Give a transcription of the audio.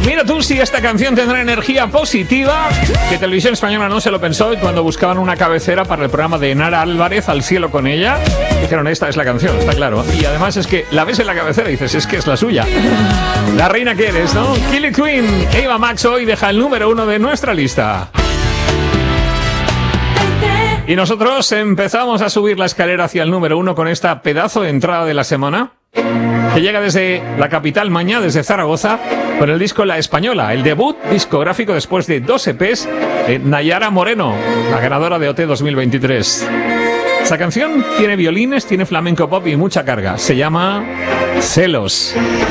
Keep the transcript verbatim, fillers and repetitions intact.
Mira tú si esta canción tendrá energía positiva, que Televisión Española no se lo pensó y cuando buscaban una cabecera para el programa de Nara Álvarez, Al cielo con ella, dijeron, esta es la canción, está claro. Y además es que la ves en la cabecera y dices, es que es la suya. La reina que eres, ¿no? Killer Queen, Ava Max hoy deja el número uno de nuestra lista. Y nosotros empezamos a subir la escalera hacia el número uno con esta pedazo de entrada de la semana, que llega desde la capital Mañá, desde Zaragoza, con el disco La Española, el debut discográfico después de dos E Pes de Nayara Moreno, la ganadora de O T dos mil veintitrés. Esta canción tiene violines, tiene flamenco pop y mucha carga. Se llama Celos.